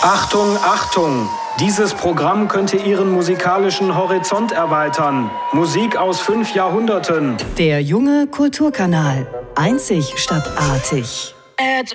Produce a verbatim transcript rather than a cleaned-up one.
Achtung, Achtung! Dieses Programm könnte Ihren musikalischen Horizont erweitern. Musik aus fünf Jahrhunderten. Der junge Kulturkanal. Einzig statt artig. Ed